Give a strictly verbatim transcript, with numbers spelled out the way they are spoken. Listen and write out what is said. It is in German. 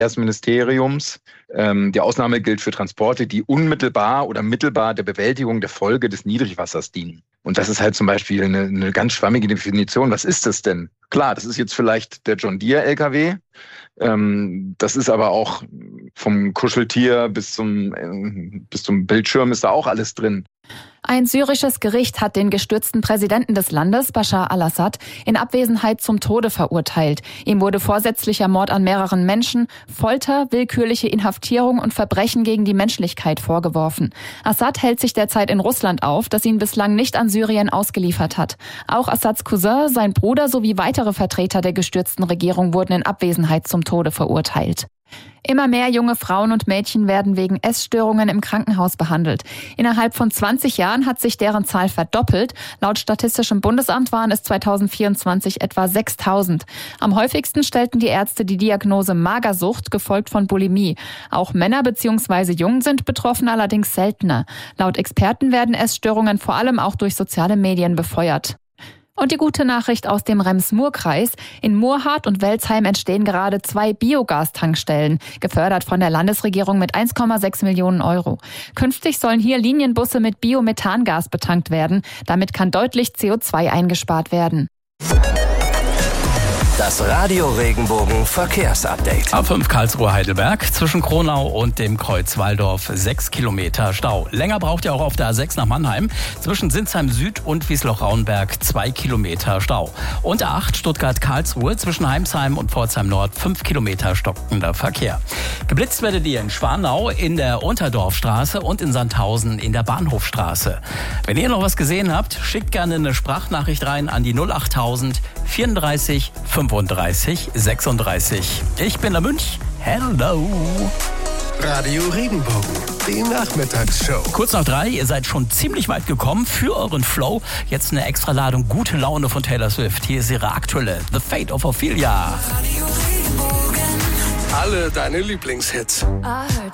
Verkehrsministeriums. Ähm, die Ausnahme gilt für Transporte, die unmittelbar oder mittelbar der Bewältigung der Folge des Niedrigwassers dienen. Und das ist halt zum Beispiel eine, eine ganz schwammige Definition. Was ist das denn? Klar, das ist jetzt vielleicht der John Deere L K W. Ähm, das ist aber auch vom Kuscheltier bis zum, äh, bis zum Bildschirm ist da auch alles drin. Ein syrisches Gericht hat den gestürzten Präsidenten des Landes, Bashar al-Assad, in Abwesenheit zum Tode verurteilt. Ihm wurde vorsätzlicher Mord an mehreren Menschen, Folter, willkürliche Inhaftierung und Verbrechen gegen die Menschlichkeit vorgeworfen. Assad hält sich derzeit in Russland auf, das ihn bislang nicht an Syrien ausgeliefert hat. Auch Assads Cousin, sein Bruder sowie weitere Vertreter der gestürzten Regierung wurden in Abwesenheit zum Tode verurteilt. Immer mehr junge Frauen und Mädchen werden wegen Essstörungen im Krankenhaus behandelt. Innerhalb von zwanzig Jahren hat sich deren Zahl verdoppelt. Laut Statistischem Bundesamt waren es zweitausendvierundzwanzig etwa sechstausend. Am häufigsten stellten die Ärzte die Diagnose Magersucht, gefolgt von Bulimie. Auch Männer bzw. Jungen sind betroffen, allerdings seltener. Laut Experten werden Essstörungen vor allem auch durch soziale Medien befeuert. Und die gute Nachricht aus dem Rems-Murr-Kreis. In Murrhardt und Welzheim entstehen gerade zwei Biogastankstellen, gefördert von der Landesregierung mit eins Komma sechs Millionen Euro. Künftig sollen hier Linienbusse mit Biomethangas betankt werden. Damit kann deutlich C O zwei eingespart werden. Das Radio Regenbogen Verkehrsupdate. A fünf Karlsruhe-Heidelberg zwischen Kronau und dem Kreuz Walldorf sechs Kilometer Stau. Länger braucht ihr auch auf der A sechs nach Mannheim. Zwischen Sinsheim Süd und Wiesloch-Rauenberg zwei Kilometer Stau. Und A acht Stuttgart-Karlsruhe zwischen Heimsheim und Pforzheim Nord fünf Kilometer stockender Verkehr. Geblitzt werdet ihr in Schwanau in der Unterdorfstraße und in Sandhausen in der Bahnhofstraße. Wenn ihr noch was gesehen habt, schickt gerne eine Sprachnachricht rein an die null achttausend vierunddreißig fünfunddreißig sechsunddreißig. Ich bin der Münch. Hello. Radio Regenbogen, die Nachmittagsshow. Kurz nach drei, ihr seid schon ziemlich weit gekommen für euren Flow. Jetzt eine extra Ladung gute Laune von Taylor Swift. Hier ist ihre aktuelle The Fate of Ophelia. Alle deine Lieblingshits. I heard